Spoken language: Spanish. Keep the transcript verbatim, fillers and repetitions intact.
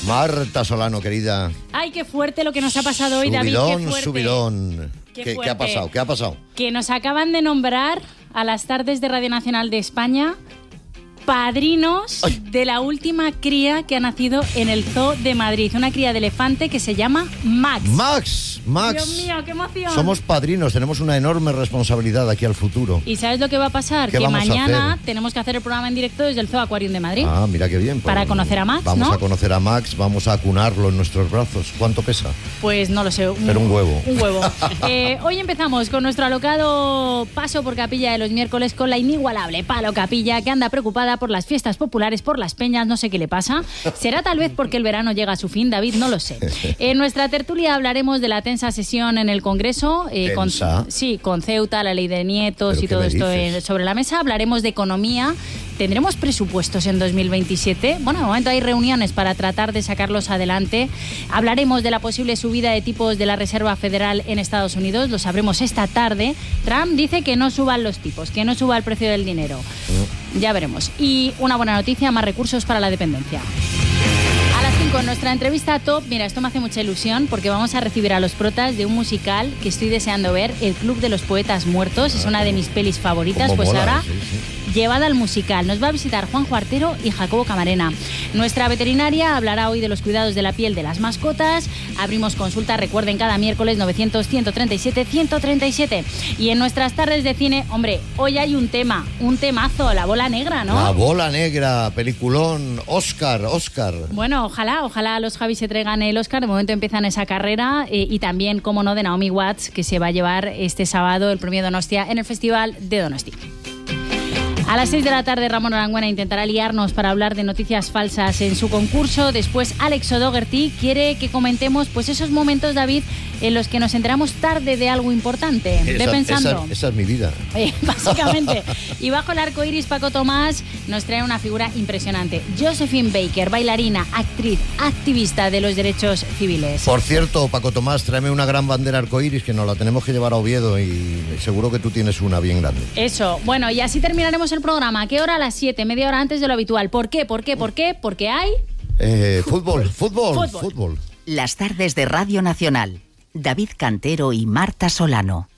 Marta Solano, querida. Ay, qué fuerte lo que nos ha pasado hoy, subidón, David. Qué fuerte. Subidón, Qué, ¿Qué, ¿Qué ha pasado? ¿Qué ha pasado? Que nos acaban de nombrar a las tardes de Radio Nacional de España padrinos Ay. de la última cría que ha nacido en el Zoo de Madrid. Una cría de elefante que se llama Max. Max, Max. Dios mío, qué emoción. Somos padrinos, tenemos una enorme responsabilidad aquí al futuro. ¿Y sabes lo que va a pasar? Que mañana tenemos que hacer el programa en directo desde el Zoo Aquarium de Madrid. Ah, mira qué bien. Para conocer a Max, Vamos ¿no? a conocer a Max, vamos a acunarlo en nuestros brazos. ¿Cuánto pesa? Pues no lo sé. Un, Pero un huevo. Un huevo. eh, hoy empezamos con nuestro alocado paso por Capilla de los miércoles con la inigualable Palo Capilla, que anda preocupada por las fiestas populares, por las peñas, no sé qué le pasa. Será tal vez porque el verano llega a su fin, David, no lo sé. En nuestra tertulia hablaremos de la tensa sesión en el Congreso. Eh, con, sí, con Ceuta, la ley de nietos y todo esto en, sobre la mesa. Hablaremos de economía. ¿Tendremos presupuestos en dos mil veintisiete? Bueno, de momento hay reuniones para tratar de sacarlos adelante. Hablaremos de la posible subida de tipos de la Reserva Federal en Estados Unidos. Lo sabremos esta tarde. Trump dice que no suban los tipos, que no suba el precio del dinero. Ya veremos. Y una buena noticia, más recursos para la dependencia. A las cinco, en nuestra entrevista top, mira, esto me hace mucha ilusión porque vamos a recibir a los protas de un musical que estoy deseando ver, El Club de los Poetas Muertos. Es una de mis pelis favoritas, pues mola, ahora... Sí, sí. Llevada al musical. Nos va a visitar Juan Artero y Jacobo Camarena. Nuestra veterinaria hablará hoy de los cuidados de la piel de las mascotas. Abrimos consulta, recuerden, cada miércoles novecientos, ciento treinta y siete, ciento treinta y siete. Y en nuestras tardes de cine, hombre, hoy hay un tema, un temazo, La Bola Negra, ¿no? La Bola Negra, peliculón, Oscar, Oscar. Bueno, ojalá, ojalá los Javis se traigan el Oscar. De momento empiezan esa carrera. Eh, y también, como no, de Naomi Watts, que se va a llevar este sábado el premio Donostia en el Festival de Donosti. A las seis de la tarde, Ramón Arangüena intentará liarnos para hablar de noticias falsas en su concurso. Después, Alex O'Doherty quiere que comentemos pues esos momentos, David, en los que nos enteramos tarde de algo importante. Ve pensando. Esa, esa es mi vida. Eh, básicamente. Y bajo el arco iris, Paco Tomás nos trae una figura impresionante. Josephine Baker, bailarina, actriz, activista de los derechos civiles. Por cierto, Paco Tomás, tráeme una gran bandera arcoíris que nos la tenemos que llevar a Oviedo y seguro que tú tienes una bien grande. Eso. Bueno, y así terminaremos el programa. ¿A qué hora? A las siete, media hora antes de lo habitual. ¿Por qué? ¿Por qué? ¿Por qué? Porque hay... Eh, fútbol, fútbol, fútbol, fútbol. Las tardes de Radio Nacional. David Cantero y Marta Solano.